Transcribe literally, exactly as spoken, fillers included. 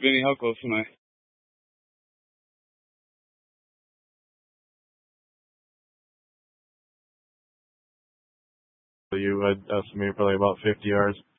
Vinny, how close am I? You, I'd estimate probably about fifty yards.